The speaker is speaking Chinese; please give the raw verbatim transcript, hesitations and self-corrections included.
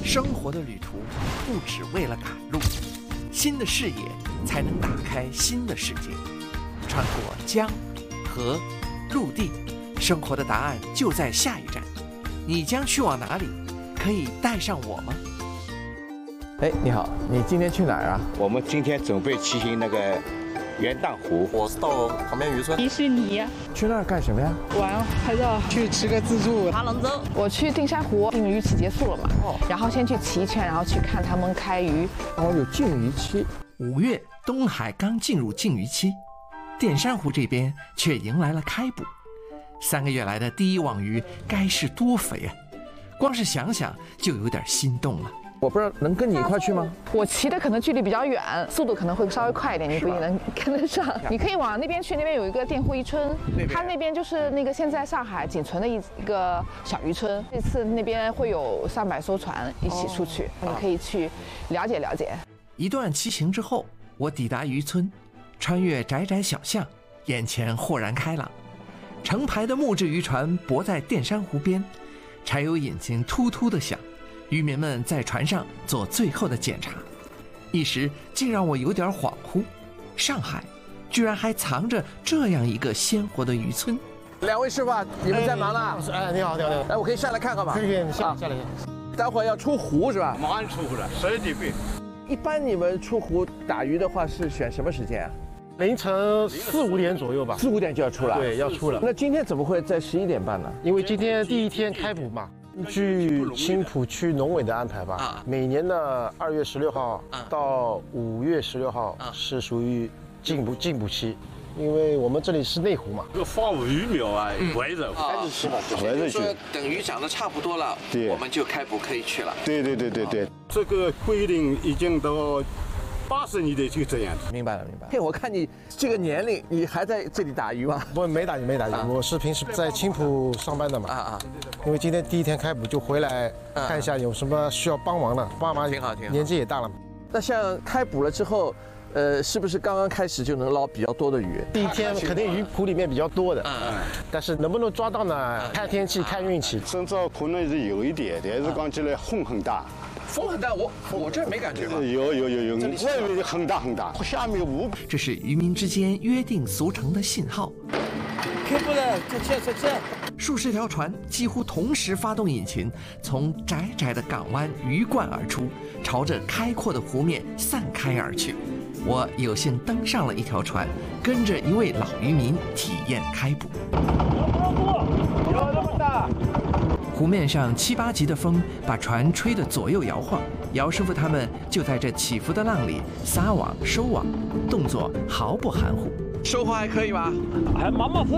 生活的旅途不只为了赶路，新的视野才能打开新的世界。穿过江、河、陆地，生活的答案就在下一站。你将去往哪里？可以带上我吗？ 哎，你好，你今天去哪儿啊？ 我们今天准备骑行那个元荡湖。 我是到旁边渔村。 迪士尼。 去那儿干什么呀？ 玩拍照。 去吃个自助。 爬龙舟。 我去定山湖，禁渔期结束了嘛，哦，然后先去骑一圈，然后去看他们开渔。 哦，有禁渔期。 五月，东海刚进入禁渔期，淀山湖这边却迎来了开捕。三个月来的第一网鱼该是多肥啊！光是想想就有点心动了。 我不知道能跟你一块去吗？ 我骑的可能距离比较远，速度可能会稍微快一点，你不一定能跟得上。你可以往那边去，那边有一个佃户渔村，它那边就是那个现在上海仅存的一一个小渔村。这次那边会有上百艘船一起出去，哦，你可以去了解了解。 一段骑行之后，我抵达渔村，穿越窄窄小巷，眼前豁然开朗。成排的木质渔船泊在淀山湖边，柴油引擎突突地响，渔民们在船上做最后的检查，一时竟让我有点恍惚。上海居然还藏着这样一个鲜活的渔村。 两位师傅，你们在忙呢？ 哎，你好，你好，你好。 哎，我可以下来看看吗？ 可以，可以，你下下来。 待会儿要出湖是吧？ 马上出湖了，十点半。 一般你们出湖打鱼的话是选什么时间啊？ 凌晨四五点左右吧。 四五点就要出了？ 对，要出了。 那今天怎么会在十一点半呢？ 因为今天第一天开捕嘛。依据青浦区农委的安排吧，啊、每年的二月十六号到五月十六号是属于禁捕禁捕期，因为我们这里是内湖嘛。 这个放鱼苗啊，围着开始吃嘛， 围着去。等鱼长得差不多了，对，我们就开捕可以去了。 对对对对对，这个规定已经到八十年代就这样子。 明白了，明白了。我看你这个年龄，你还在这里打鱼吗？ 不，没打鱼，没打鱼。啊、我是平时在青浦上班的嘛。啊啊。因为今天第一天开捕，就回来看一下有什么需要帮忙的。爸妈挺好，挺好。 年纪也大了嘛。 那像开捕了之后，呃，是不是刚刚开始就能捞比较多的鱼？ 第一天肯定鱼谱里面比较多的，嗯，但是能不能抓到呢？看天气，看运气。 甚至可能是有一点，但是讲起来风很大。 风很大，我我这没感觉吧？ 有有有有，外面很大很大，下面无。 这是渔民之间约定俗成的信号。 开捕了，再见再见。 数十条船几乎同时发动引擎，从窄窄的港湾鱼贯而出，朝着开阔的湖面散开而去。我有幸登上了一条船，跟着一位老渔民体验开捕。 有那么大？ 湖面上七八级的风把船吹得左右摇晃，姚师傅他们就在这起伏的浪里撒网收网，动作毫不含糊。 收获还可以吧？ 还蛮蛮丰